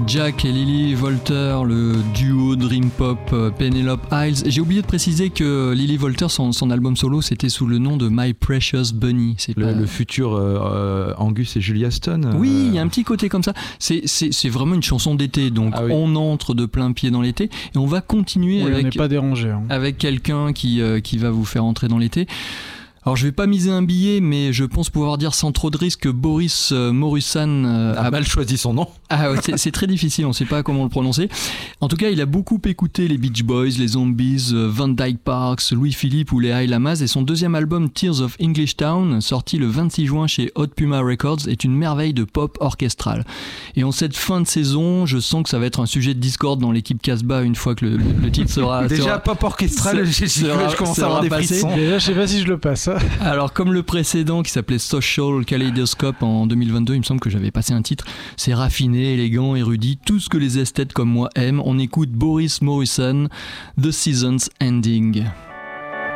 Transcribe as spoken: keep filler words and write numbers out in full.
Jack et Lily Volter, le duo Dream Pop euh, Penelope Isles. J'ai oublié de préciser que Lily Volter, son, son album solo, c'était sous le nom de My Precious Bunny. C'est le, pas... le futur euh, Angus et Julia Stone. Oui, il euh... y a un petit côté comme ça. C'est, c'est, c'est vraiment une chanson d'été, donc ah oui. On entre de plein pied dans l'été et on va continuer oui, avec, on n'est pas dérangé, hein. avec quelqu'un qui, euh, qui va vous faire entrer dans l'été. Alors je vais pas miser un billet, mais je pense pouvoir dire sans trop de risque que Boris euh, Morusan euh, a, a mal choisi son nom. Ah ouais, c'est, c'est très difficile, on sait pas comment le prononcer. En tout cas, il a beaucoup écouté les Beach Boys, les Zombies, euh, Van Dyke Parks, Louis Philippe ou les High Lamas, et son deuxième album Tears of English Town, sorti le vingt-six juin chez Hot Puma Records, est une merveille de pop orchestral. Et en cette fin de saison, je sens que ça va être un sujet de discorde dans l'équipe Casbah une fois que le, le, le titre sera... Déjà sera, pop orchestral, je, sera, je commence à avoir des passé. frissons. Déjà, je sais pas si je le passe. Alors comme le précédent qui s'appelait Social Kaleidoscope en deux mille vingt-deux, il me semble que j'avais passé un titre, c'est raffiné, élégant, érudit, tout ce que les esthètes comme moi aiment. On écoute Boris Morusan, The Season's Ending.